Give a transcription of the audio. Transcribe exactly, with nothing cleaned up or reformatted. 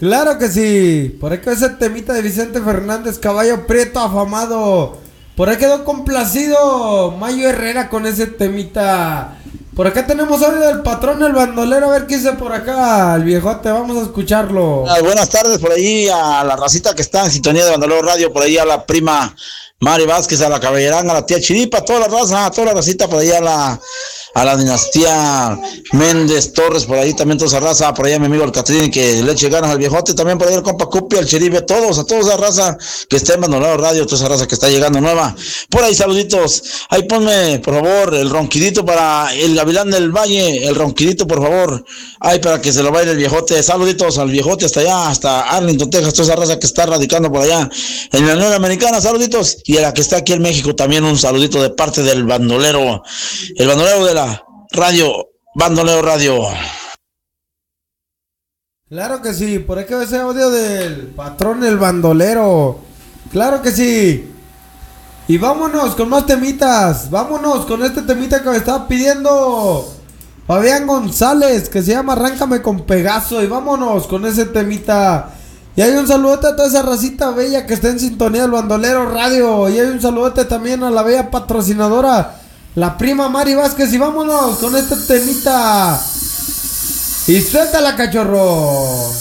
Claro que sí. Por ahí quedó ese temita de Vicente Fernández, caballo prieto afamado. Por ahí quedó complacido Mayo Herrera con ese temita. Por acá tenemos audio del patrón el bandolero. A ver qué dice por acá el viejote. Vamos a escucharlo. Ah, buenas tardes por ahí a la racita que está en sintonía de Bandolero Radio. Por ahí a la prima Mari Vázquez, a la Caballeranga, a la tía Chiripa, a toda la raza, a toda la racita. Por ahí a la a la dinastía Méndez Torres, por ahí también toda esa raza, por ahí a mi amigo el Catrín, que le eche ganas al viejote, también por ahí el compa Cupi, al Chiribe, a todos, a toda esa raza que está en Bandolero Radio, toda esa raza que está llegando nueva. Por ahí saluditos, ahí ponme por favor el ronquidito para el Gavilán del Valle, el ronquidito por favor, ahí para que se lo baile el viejote. Saluditos al viejote hasta allá, hasta Arlington, Texas, toda esa raza que está radicando por allá en la Unión Americana, saluditos, y a la que está aquí en México también un saludito de parte del bandolero, el bandolero de la radio, Bandolero Radio. Claro que sí, por aquí va ese audio del patrón el bandolero. Claro que sí. Y vámonos con más temitas. Vámonos con este temita que me estaba pidiendo Fabián González, que se llama Arráncame con Pegaso. Y vámonos con ese temita. Y hay un saludote a toda esa racita bella que está en sintonía del Bandolero Radio. Y hay un saludote también a la bella patrocinadora, la prima Mari Vázquez. Y vámonos con este temita. Y suéltala, cachorro.